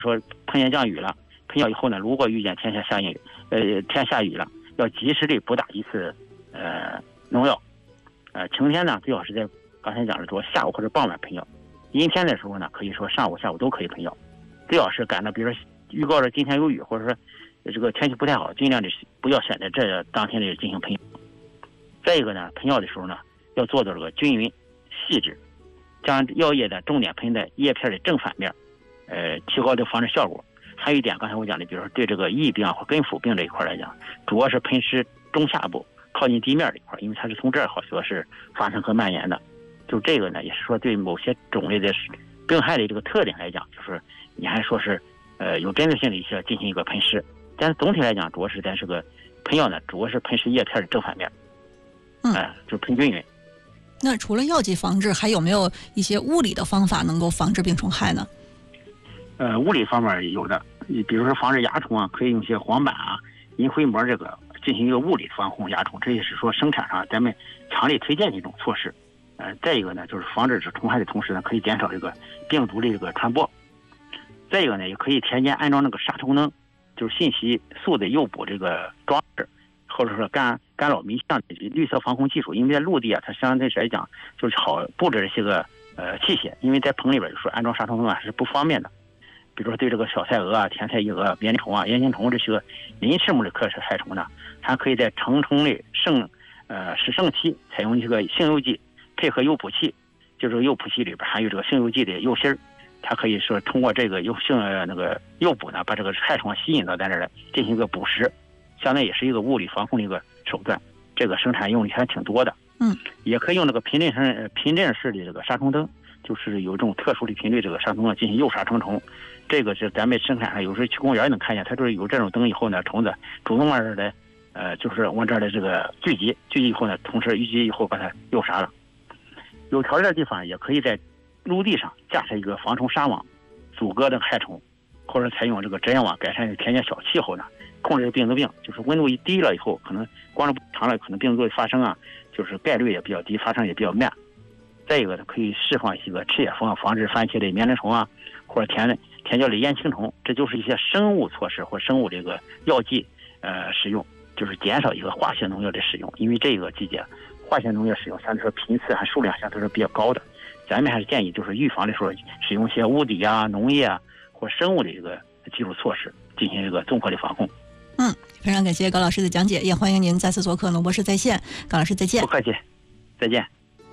说碰见降雨了，喷药以后呢，如果遇见天下雨了，要及时的补打一次农药。晴天呢，最好是在刚才讲的说下午或者傍晚喷药。阴天的时候呢，可以说上午下午都可以喷药。最好是赶到比如说预告着今天有雨，或者说这个天气不太好，尽量的不要选择这当天的进行喷药。再一个呢，喷药的时候呢，要做到这个均匀细致，将药液的重点喷在叶片的正反面，提高这防治效果。还有一点，刚才我讲的，比如说对这个疫病或根腐病这一块来讲，主要是喷湿中下部靠近地面这一块，因为它是从这儿好说是发生和蔓延的。就这个呢，也是说对某些种类的病害的这个特点来讲，就是你还说是有针对性的一些进行一个喷湿。但是总体来讲，主要是在这个喷药呢，主要是喷湿叶片的正反面，就喷均匀。 那除了药剂防治，还有没有一些物理的方法能够防治病虫害呢？ 物理方面有的，比如说防治蚜虫啊，可以用一些黄板啊、银灰膜这个进行一个物理防控蚜虫，这也是说生产上咱们强烈推荐的一种措施。再一个呢，就是防止这虫害的同时呢，可以减少这个病毒的这个传播。再一个呢，也可以田间安装那个杀虫灯，就是信息素的诱捕这个装置，或者说干扰迷向的绿色防控技术。因为在陆地啊，它相对来讲就是好布置这些个器械，因为在棚里边就说安装杀虫灯啊是不方便的。比如说对这个小菜蛾啊、甜菜蛾啊、棉虫啊、烟形虫这些个鳞翅目的科室害虫呢，还可以在成虫的始盛期采用一个性诱剂，配合诱捕器，就是诱捕器里边含有这个性诱剂的诱芯儿，它可以说通过这个诱捕呢，把这个害虫吸引到咱这儿来进行一个捕食，相当于也是一个物理防控的一个手段。这个生产用的还挺多的。也可以用这个频振式的这个杀虫灯，就是有这种特殊的频率这个杀虫灯进行诱杀成虫。这个是咱们生产上有时候去公园能看见，它就是有这种灯以后呢，虫子主动往这儿来，就是往这儿的这个聚集以后呢，同时聚集以后把它诱杀了。有条件的地方也可以在陆地上架设一个防虫纱网，阻隔这个害虫，或者采用这个遮阳网，改善田间小气候呢，控制病毒病。就是温度一低了以后，可能光照长了，可能病毒发生啊，就是概率也比较低，发生也比较慢。再一个呢，可以释放一个赤叶蜂，防止番茄的棉针虫啊，或者田窖里烟青虫，这就是一些生物措施或生物这个药剂使用，就是减少一个化学农药的使用。因为这个季节化学农药使用相对说频次和数量相对说比较高的，咱们还是建议就是预防的时候使用一些屋底啊、农业啊或生物的这个技术措施进行一个综合的防控。 非常感谢高老师的讲解，也欢迎您再次做客农博士在线。高老师再见。 不客气，再见。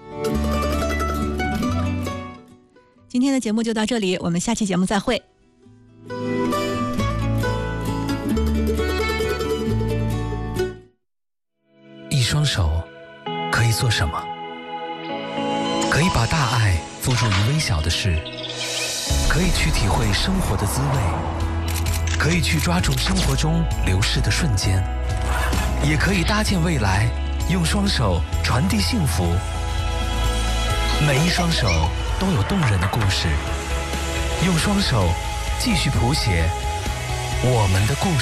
今天的节目就到这里，我们下期节目再会。 一双手可以做什么？可以把大爱付诸于微小的事，可以去体会生活的滋味，可以去抓住生活中流逝的瞬间，也可以搭建未来，用双手传递幸福。每一双手都有动人的故事，用双手继续谱写我们的故事。